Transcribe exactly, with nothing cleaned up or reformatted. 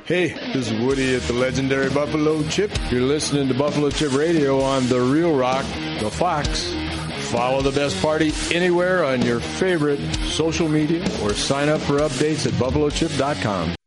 Hey, this is Woody at the legendary Buffalo Chip. You're listening to Buffalo Chip Radio on The Real Rock, The Fox. Follow the best party anywhere on your favorite social media or sign up for updates at buffalo chip dot com.